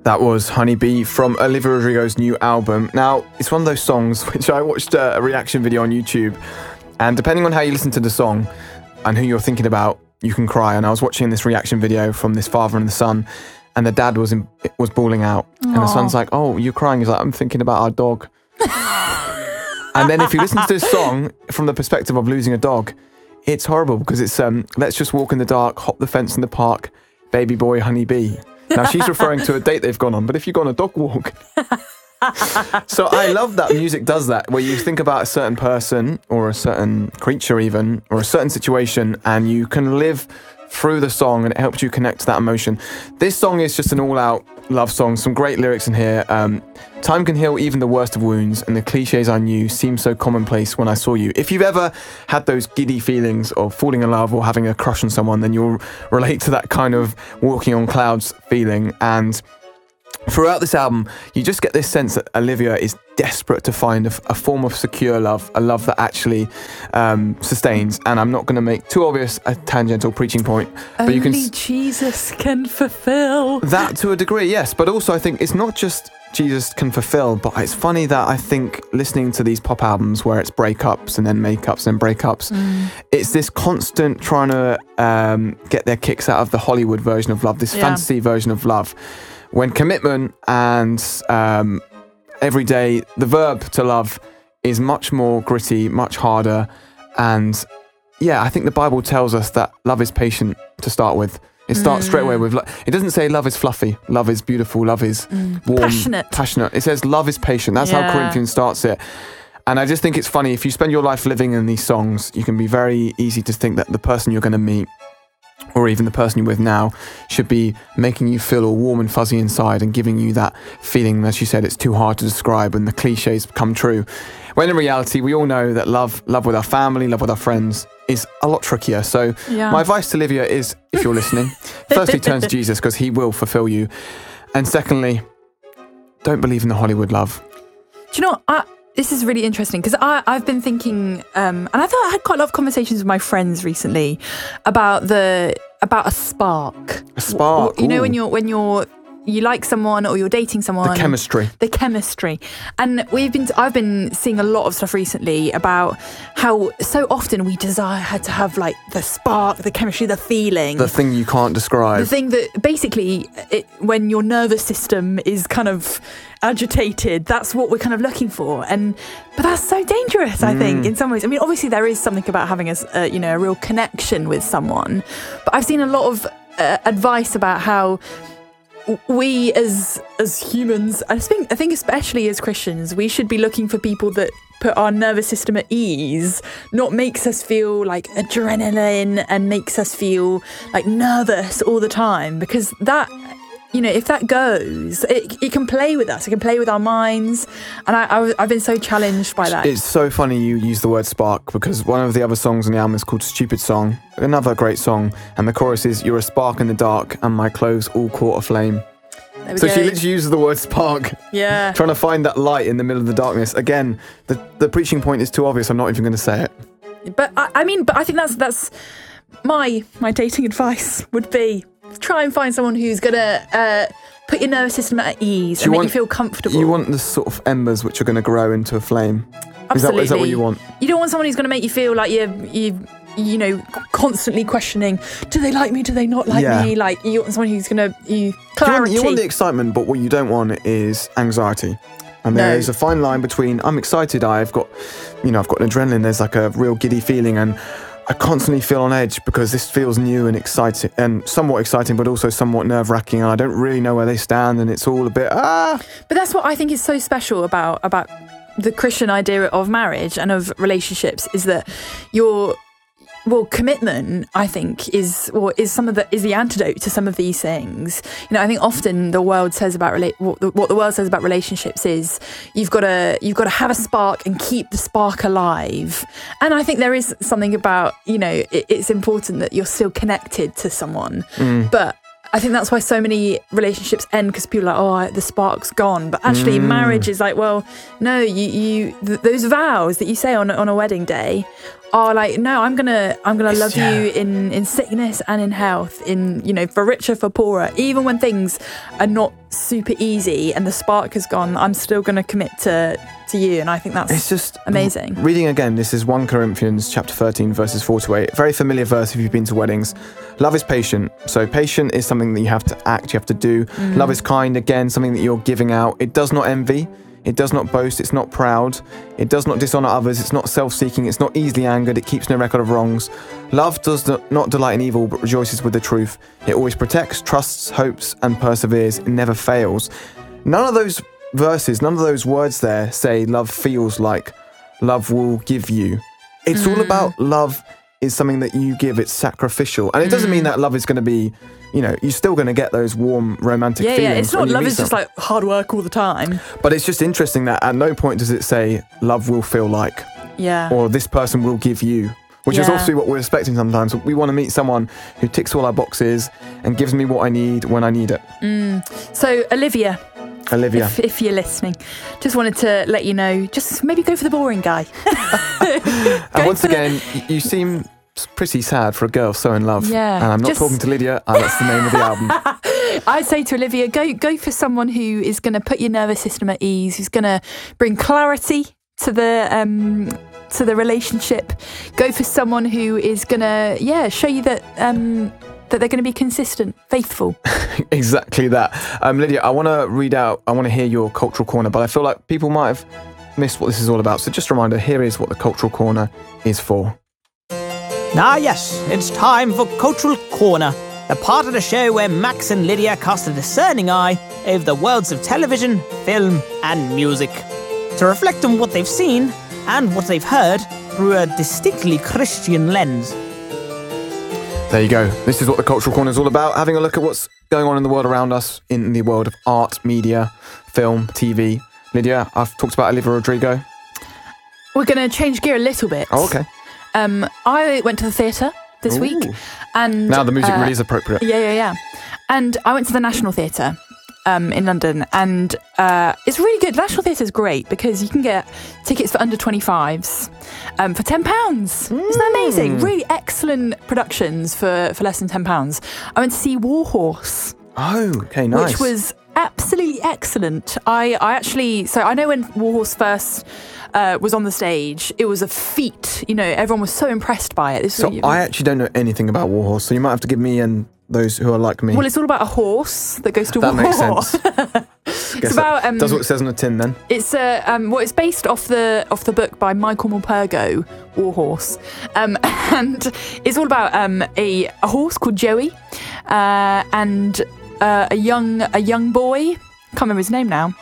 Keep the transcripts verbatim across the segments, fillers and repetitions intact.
That was Honeybee from Olivia Rodrigo's new album. Now, it's one of those songs which I watched a, a reaction video on YouTube, and depending on how you listen to the song and who you're thinking about, you can cry. And I was watching this reaction video from this father and the son, and the dad was in, was bawling out. Aww. And the son's like, oh, you're crying? He's like, I'm thinking about our dog. And then if you listen to this song from the perspective of losing a dog, it's horrible because it's um, let's just walk in the dark, hop the fence in the park, baby boy, honeybee. Now, she's referring to a date they've gone on, but if you go on a dog walk... So I love that music does that, where you think about a certain person or a certain creature even, or a certain situation, and you can live through the song and it helps you connect to that emotion. This song is just an all-out love song, some great lyrics in here. Um, Time can heal even the worst of wounds, and the cliches I knew seem so commonplace when I saw you. If you've ever had those giddy feelings of falling in love or having a crush on someone, then you'll relate to that kind of walking on clouds feeling. And throughout this album, you just get this sense that Olivia is desperate to find a, a form of secure love, a love that actually um, sustains. And I'm not going to make too obvious a tangential preaching point, but Only you can Jesus can fulfill that to a degree, yes. But also, I think it's not just Jesus can fulfill, but it's funny that I think listening to these pop albums where it's breakups and then makeups and breakups, mm. it's this constant trying to um, get their kicks out of the Hollywood version of love, this yeah. fantasy version of love. When commitment and um, every day, the verb to love is much more gritty, much harder. And yeah, I think the Bible tells us that love is patient to start with. It starts mm. straight away with, lo- it doesn't say love is fluffy, love is beautiful, love is mm. warm, passionate. passionate. It says love is patient. That's yeah. how Corinthians starts it. And I just think it's funny, if you spend your life living in these songs, you can be very easy to think that the person you're going to meet, or even the person you're with now, should be making you feel all warm and fuzzy inside and giving you that feeling, as you said, it's too hard to describe and the cliches come true. When in reality, we all know that love, love with our family, love with our friends is a lot trickier. So yeah. my advice to Olivia is, if you're listening, firstly, turn to Jesus because he will fulfill you. And secondly, don't believe in the Hollywood love. Do you know what? I- This is really interesting because I've been thinking, um, and I thought I had quite a lot of conversations with my friends recently about the about a spark. A spark, you know, ooh. when you're when you're you like someone or you're dating someone. The chemistry. The chemistry. And we've been I've been seeing a lot of stuff recently about how so often we desire to have like the spark, the chemistry, the feeling. The thing you can't describe. The thing that basically, it, when your nervous system is kind of agitated, that's what we're kind of looking for. And but that's so dangerous, I mm. think, in some ways. I mean, obviously there is something about having a, a you know a real connection with someone, but I've seen a lot of uh, advice about how we as as humans, I think I think especially as Christians, we should be looking for people that put our nervous system at ease, not makes us feel like adrenaline and makes us feel like nervous all the time, because that, you know, if that goes, it, it can play with us. It can play with our minds. And I, I, I've been so challenged by that. It's so funny you use the word spark, because one of the other songs on the album is called Stupid Song, another great song. And the chorus is, you're a spark in the dark and my clothes all caught aflame. So go. She literally uses the word spark. Yeah. Trying to find that light in the middle of the darkness. Again, the, the preaching point is too obvious. I'm not even going to say it. But I, I mean, but I think that's that's my my dating advice would be, try and find someone who's going to uh, put your nervous system at ease and make want, you feel comfortable. You want the sort of embers which are going to grow into a flame. Absolutely. Is that, is that what you want? You don't want someone who's going to make you feel like you're, you you know, constantly questioning, do they like me, do they not like yeah. me? Like, you want someone who's going to, you, clarity. You want, you want the excitement, but what you don't want is anxiety. And there no. is a fine line between, I'm excited, I've got, you know, I've got adrenaline, there's like a real giddy feeling, and I constantly feel on edge because this feels new and exciting, and somewhat exciting, but also somewhat nerve-wracking, and I don't really know where they stand, and it's all a bit, ah! But that's what I think is so special about, about the Christian idea of marriage and of relationships, is that you're, well, commitment, I think, is or is some of the is the antidote to some of these things. You know, I think often the world says about rela- what, the, what the world says about relationships is you've got to you've got to have a spark and keep the spark alive. And I think there is something about, you know, it, it's important that you're still connected to someone, mm. but I think that's why so many relationships end, because people are like, oh, the spark's gone. But actually, Mm. marriage is like, well, no, you, you th- those vows that you say on on a wedding day are like, no, I'm gonna I'm gonna It's- love yeah. you in in sickness and in health, in, you know, for richer, for poorer, even when things are not super easy and the spark has gone. I'm still gonna commit to to you, and I think that's It's just amazing. Reading again, this is First Corinthians chapter thirteen, verses four to eight. Very familiar verse if you've been to weddings. Love is patient. So patient is something that you have to act, you have to do. Mm. Love is kind, again, something that you're giving out. It does not envy. It does not boast. It's not proud. It does not dishonor others. It's not self-seeking. It's not easily angered. It keeps no record of wrongs. Love does not delight in evil, but rejoices with the truth. It always protects, trusts, hopes, and perseveres. It never fails. None of those verses, none of those words there say love feels like, love will give you. It's all about love is something that you give. It's sacrificial. And it doesn't mean that love is going to be, you know, you're still going to get those warm romantic Yeah, feelings. yeah. It's not when you love meet is just someone. like hard work all the time. But it's just interesting that at no point does it say love will feel like, Yeah. or this person will give you, which is Yeah. obviously what we're expecting sometimes. We want to meet someone who ticks all our boxes and gives me what I need when I need it. So Olivia, Olivia. if, if you're listening, just wanted to let you know, just maybe go for the boring guy. and go once for the- again, y- you seem pretty sad for a girl so in love. Yeah, And I'm not just- talking to Lydia. Uh, that's the name of the album. I'd say to Olivia, go go for someone who is going to put your nervous system at ease, who's going to bring clarity to the um, to the relationship. Go for someone who is going to, yeah, show you that um, that they're going to be consistent, faithful. Exactly that. Um, Lydia, I want to read out, I want to hear your cultural corner, but I feel like people might have missed what this is all about. So just a reminder, here is what the cultural corner is for. Ah yes, it's time for Cultural Corner, the part of the show where Max and Lydia cast a discerning eye over the worlds of television, film and music, to reflect on what they've seen and what they've heard through a distinctly Christian lens. There you go. This is what the cultural corner is all about, having a look at what's going on in the world around us, in the world of art, media, film, T V. Lydia, I've talked about Olivia Rodrigo. We're going to change gear a little bit. Oh, okay. Um, I went to the theatre this Ooh. week, and Now the music uh, really is appropriate. Yeah, yeah, yeah. And I went to the National Theatre um, in London, and uh, it's really good. The National Theatre is great because you can get tickets for under twenty-fives um, for ten pounds. Isn't that amazing? Really excellent productions for, for less than ten pounds. I went to see Warhorse, Oh, okay, nice. which was absolutely excellent. I, I actually, so I know when Warhorse first uh, was on the stage, it was a feat. You know, everyone was so impressed by it. This So was, I actually don't know anything about Warhorse, so you might have to give me and those who are like me. well, it's all about a horse that goes to that war. makes sense. It's Guess about that um, does what it says on the tin then. It's uh, um, well, it's based off the off the book by Michael Morpurgo, Warhorse, um, and it's all about um, a a horse called Joey, uh, and uh, a young a young boy. Can't remember his name now.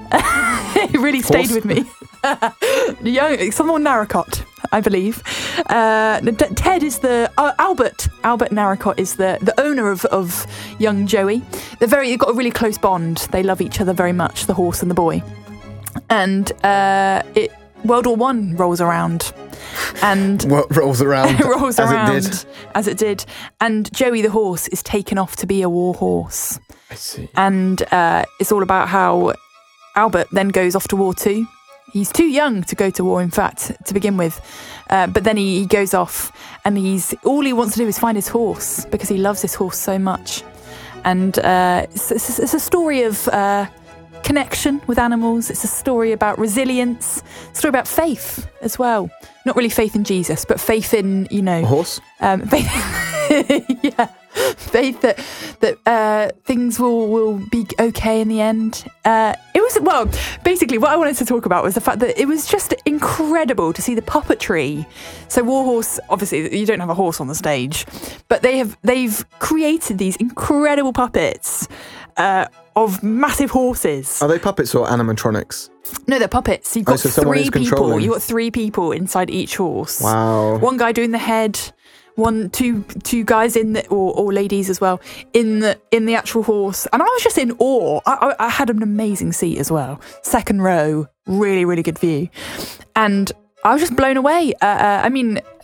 It really stayed Horse? with me. young someone Narracott, I believe. Uh, T- Ted is the uh, Albert. Albert Narracott is the, the owner of, of young Joey. They're very. They've got a really close bond. They love each other very much, the horse and the boy. And uh, it World War One rolls around, and What rolls around it rolls as around it did. as it did. And Joey the horse is taken off to be a war horse. I see. And uh, it's all about how Albert then goes off to war too. He's too young to go to war, in fact, to begin with. Uh, but then he, he goes off, and he's all he wants to do is find his horse because he loves his horse so much. And uh, it's, it's, it's a story of uh, connection with animals. It's a story about resilience. A story about faith as well. Not really faith in Jesus, but faith in, you know, A horse? um, faith, yeah, faith that that uh, things will, will be okay in the end. Uh, it was well, basically, what I wanted to talk about was the fact that it was just incredible to see the puppetry. So Warhorse, obviously, you don't have a horse on the stage, but they have they've created these incredible puppets uh, of massive horses. Are they puppets or animatronics? No, they're puppets. You've Oh, got so someone three is people. controlling. You've got three people inside each horse. Wow. One guy doing the head, one, two, two guys in the, or, or ladies as well, in the in the actual horse. And I was just in awe. I, I, I had an amazing seat as well, second row, really, really good view, and I was just blown away. Uh, uh, I mean,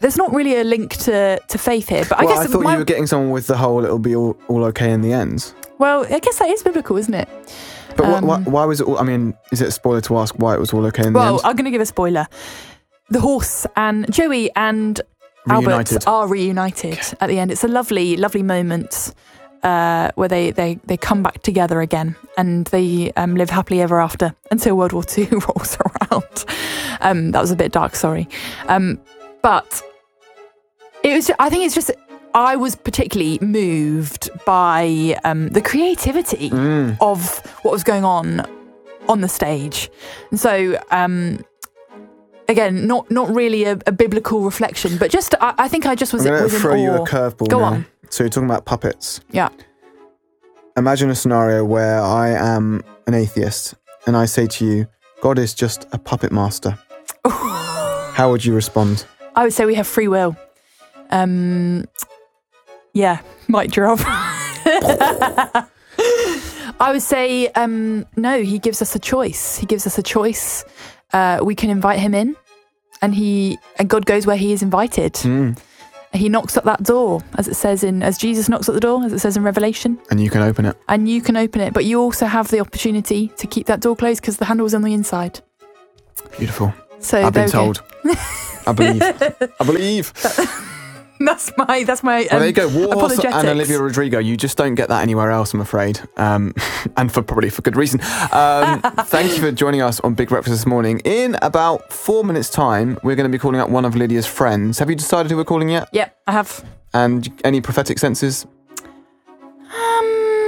there's not really a link to, to faith here. But I well, guess I thought my, you were getting someone with the whole it'll be all, all okay in the end. Well, I guess that is biblical, isn't it? But Um, why, why was it all, I mean, is it a spoiler to ask why it was all okay in the Well, end? I'm going to give a spoiler. The horse and Joey and Reunited. Albert are reunited at the end. It's a lovely, lovely moment uh, where they, they, they come back together again and they um, live happily ever after until World War Two rolls around. Um, that was a bit dark, sorry. Um, but it was. I think it's just. I was particularly moved by um, the creativity Mm. of what was going on on the stage, and so. Um, Again, not not really a, a biblical reflection, but just I, I think I just was. I'm going was to in throw you a awe. curveball Go now. on. So you're talking about puppets. Yeah. Imagine a scenario where I am an atheist and I say to you, God is just a puppet master. How would you respond? I would say we have free will. Um, yeah, mic drop. I would say um, no. He gives us a choice. He gives us a choice. Uh, we can invite him in, and he and God goes where he is invited. Mm. He knocks at that door, as it says in as Jesus knocks at the door, as it says in Revelation, And you can open it. and you can open it. But you also have the opportunity to keep that door closed because the handle is on the inside. Beautiful. So I've there been we go. told. I believe. I believe. That's my that's my. Um, Well, there you go. Warhorse and apologetics. Olivia Rodrigo. You just don't get that anywhere else, I'm afraid. Um, and for probably for good reason. Um, thank you for joining us on Big Breakfast this morning. In about four minutes' time, we're going to be calling up one of Lydia's friends. Have you decided who we're calling yet? Yep, I have. And any prophetic senses? Um.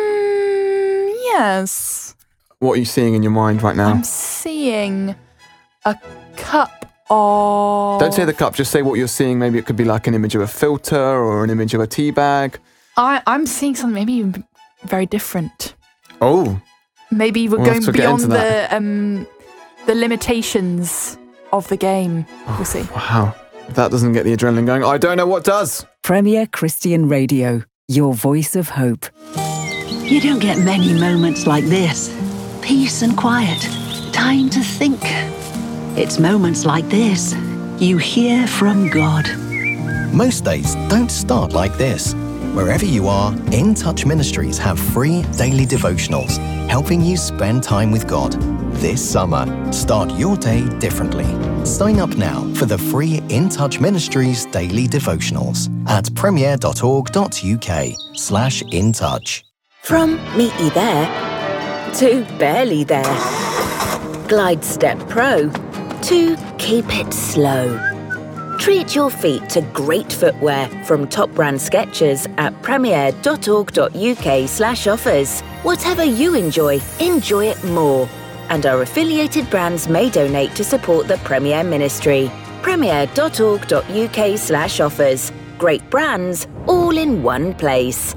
Yes. What are you seeing in your mind right now? I'm seeing a cup of. Don't say the cup, just say what you're seeing. Maybe it could be like an image of a filter or an image of a tea bag. I, I'm seeing something maybe even very different. Oh, Maybe we're We'll have going to get beyond into that. the um the limitations of the game. We'll see. wow. If that doesn't get the adrenaline going, I don't know what does. Premier Christian Radio, your voice of hope. You don't get many moments like this. Peace and quiet. Time to think. It's moments like this you hear from God. Most days don't start like this. Wherever you are, In Touch Ministries have free daily devotionals helping you spend time with God. This summer, start your day differently. Sign up now for the free In Touch Ministries daily devotionals at premier.org.uk slash in touch. From meet you there to barely there. Glide Step Pro to keep it slow. Treat your feet to great footwear from top brand Skechers at premier.org.uk slash offers. Whatever you enjoy, enjoy it more. And our affiliated brands may donate to support the Premier Ministry. premier.org.uk slash offers. Great brands, all in one place.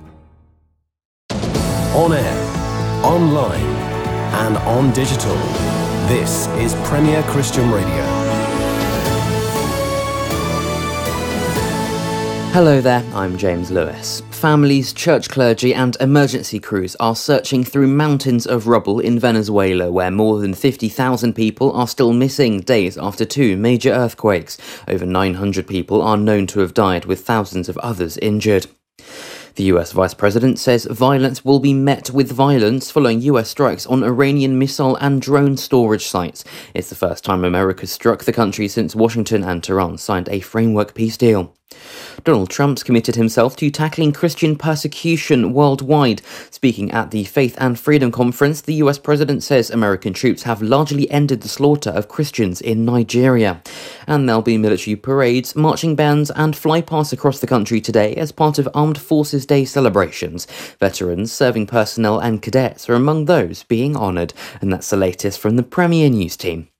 On air, online, and on digital. This is Premier Christian Radio. Hello there, I'm James Lewis. Families, church clergy and emergency crews are searching through mountains of rubble in Venezuela, where more than fifty thousand people are still missing days after two major earthquakes. Over nine hundred people are known to have died, with thousands of others injured. The U S Vice President says violence will be met with violence following U S strikes on Iranian missile and drone storage sites. It's the first time America struck the country since Washington and Tehran signed a framework peace deal. Donald Trump's committed himself to tackling Christian persecution worldwide. Speaking at the Faith and Freedom Conference, the U S president says American troops have largely ended the slaughter of Christians in Nigeria. And there'll be military parades, marching bands and flypasts across the country today as part of Armed Forces Day celebrations. Veterans, serving personnel and cadets are among those being honoured. And that's the latest from the Premier News team.